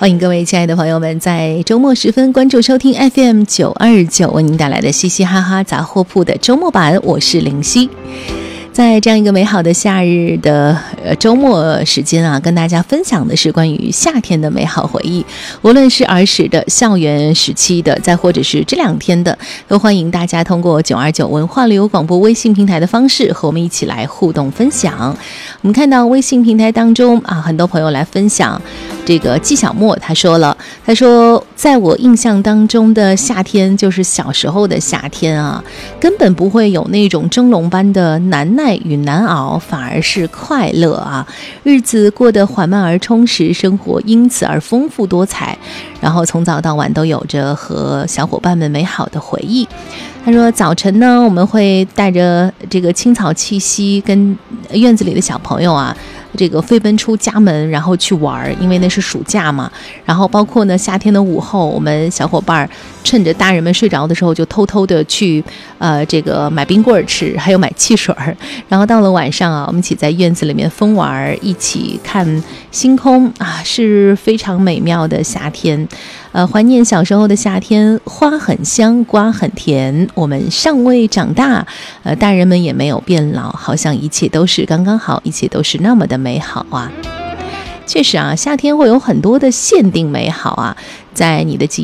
欢迎各位亲爱的朋友们在周末时分关注收听 FM929 为您带来的嘻嘻哈哈杂货铺的周末版，我是林夕。在这样一个美好的夏日的周末时间啊，跟大家分享的是关于夏天的美好回忆，无论是儿时的、校园时期的，再或者是这两天的，都欢迎大家通过929文化旅游广播微信平台的方式和我们一起来互动分享。我们看到微信平台当中啊，很多朋友来分享。这个季小沫他说在我印象当中的夏天就是小时候的夏天啊，根本不会有那种蒸笼般的难耐与难熬，反而是快乐啊，日子过得缓慢而充实，生活因此而丰富多彩，然后从早到晚都有着和小伙伴们美好的回忆。他说早晨呢，我们会带着这个青草气息，跟院子里的小朋友啊这个飞奔出家门，然后去玩，因为那是暑假嘛。然后包括呢夏天的午后，我们小伙伴趁着大人们睡着的时候，就偷偷的去这个买冰棍吃，还有买汽水。然后到了晚上啊，我们一起在院子里面疯玩，一起看星空啊，是非常美妙的夏天。怀念小时候的夏天，花很香，瓜很甜，我们尚未长大，大人们也没有变老，好像一切都是刚刚好，一切都是那么的美好啊。确实啊，夏天会有很多的限定美好啊，在你的记忆